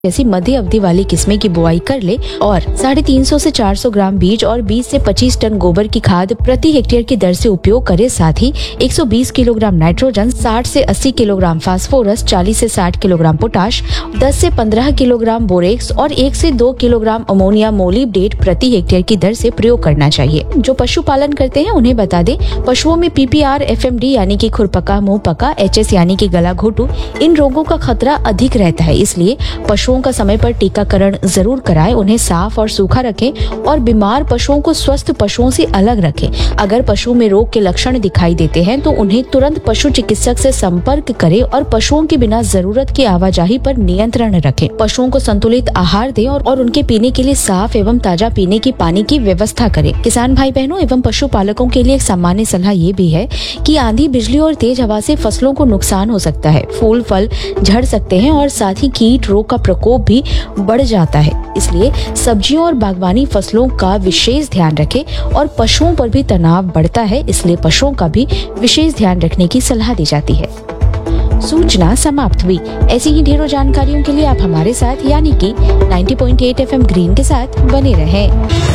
जैसी मध्य अवधि वाली किस्में की बुआई कर ले और 350 से 400 ग्राम बीज और 20 से 25 टन गोबर की खाद प्रति हेक्टेयर की दर से उपयोग करे। साथ ही 120 किलोग्राम नाइट्रोजन, 60 से 80 किलोग्राम फास्फोरस, 40 से 60 किलोग्राम पोटाश, 10 से 15 किलोग्राम बोरेक्स और 1 से 2 किलोग्राम अमोनिया मोलिब्डेट प्रति हेक्टेयर की दर से प्रयोग करना चाहिए। जो पशुपालन करते हैं उन्हें बता दें, पशुओं में PPR, FMD यानी कि खुरपका, मुंह पका, HS यानी कि गला घोटू, इन रोगों का खतरा अधिक रहता है। इसलिए पशुओं का समय पर टीकाकरण जरूर कराएं, उन्हें साफ और सूखा रखें और बीमार पशुओं को स्वस्थ पशुओं से अलग रखें। अगर पशु में रोग के लक्षण दिखाई देते हैं तो उन्हें तुरंत पशु चिकित्सक से संपर्क करें और पशुओं की बिना जरूरत की आवाजाही पर नियंत्रण रखें। पशुओं को संतुलित आहार दें और उनके पीने के लिए साफ एवं ताजा पीने की पानी की व्यवस्था करें। किसान भाई बहनों एवं पशुपालकों के लिए एक सामान्य सलाह ये भी है कि आंधी, बिजली और तेज हवा से फसलों को नुकसान हो सकता है, फूल फल झड़ सकते हैं और साथ ही कीट रोग का प्रकोप भी बढ़ जाता है। इसलिए सब्जियों और बागवानी फसलों का विशेष ध्यान रखें और पशुओं पर भी तनाव बढ़ता है, इसलिए पशुओं का भी विशेष ध्यान रखने की सलाह दी जाती है। सूचना समाप्त हुई। ऐसी ही ढेरों जानकारियों के लिए आप हमारे साथ यानी कि 90.8 FM ग्रीन के साथ बने रहें।